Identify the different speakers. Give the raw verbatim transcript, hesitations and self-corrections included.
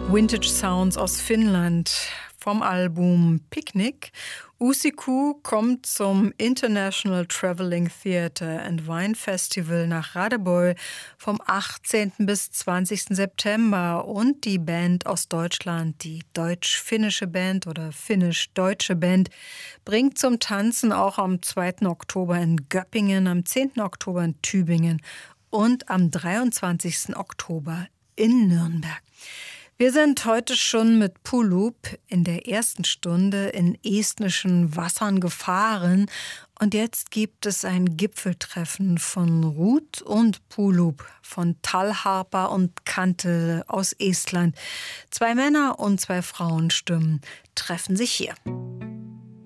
Speaker 1: Vintage Sounds aus Finnland vom Album Picnic. Usiku kommt zum International Traveling Theatre and Wine Festival nach Radebeul vom achtzehnten bis zwanzigsten September. Und die Band aus Deutschland, die deutsch-finnische Band oder finnisch-deutsche Band, bringt zum Tanzen auch am zweiten Oktober in Göppingen, am zehnten Oktober in Tübingen und am dreiundzwanzigsten Oktober in Nürnberg. Wir sind heute schon mit Pulup in der ersten Stunde in estnischen Wassern gefahren und jetzt gibt es ein Gipfeltreffen von Ruth und Pulup von Talharpa und Kante aus Estland. Zwei Männer und zwei Frauenstimmen treffen sich hier.